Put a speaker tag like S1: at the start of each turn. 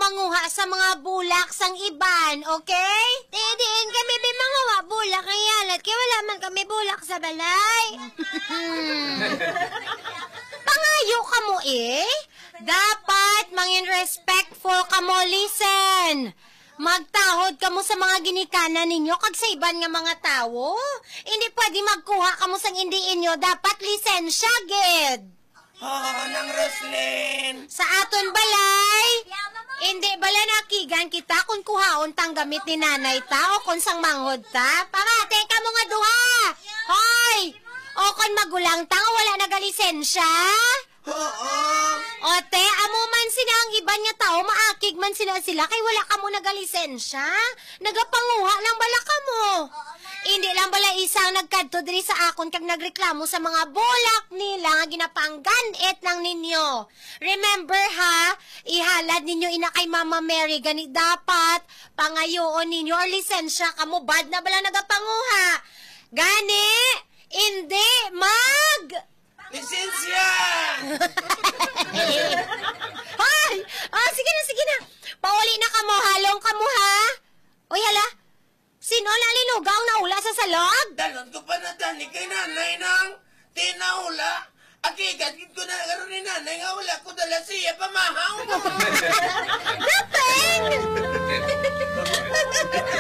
S1: manguha sa mga bulak sang iban, okay? Diin kami manguha bulak ng yalat, kaya wala man kami bulak sa balay. Pangayo ka mo Dapat mangin respectful ka mo, listen. Magtahod ka mo sa mga ginikanan ninyo kag sa iban nga mga tawo. Hindi pwede magkuha ka mo sang indiin nyo, dapat lisensya, gid.
S2: Nang Roslyn.
S1: Sa aton balay, hindi bala nakigan kita kung kuhaon tang gamit ni nanay ta o kung sang manghod ta. Parate ka mo nga duha. Hoy! O kung magulang ta wala nagalisensya? Ote, amo man sila ang iban nga tao, maakig man sila kay wala ka mo nagalisensya. Nagapanguha lang bala ka mo. Hindi lang bala isang nagkadto diri sa akon kag nagreklamo sa mga bulak nila nga ginapanggan-et lang ninyo. Remember ha, ihalad ninyo ina kay Mama Mary gani dapat pangayoon ninyo or lisensya kamo bad na bala nagapanguha. Gani, hindi
S2: lisensya!
S1: Hoy! Sige na. Pauli na kamo, halong kamo ha. Uy, hala. Sino nalilugaw na ula sa salog?
S2: Dalon ko pa na tani kay nanay nang tinaula. Akigat ko na karon ni nanay nga wala ko dala siya pamahaw.
S1: Napeng!